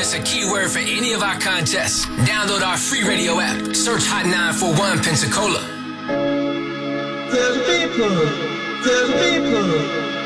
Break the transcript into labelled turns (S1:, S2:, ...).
S1: as a keyword for any of our contests. Download our free radio app. Search Hot 941 Pensacola.
S2: There's people.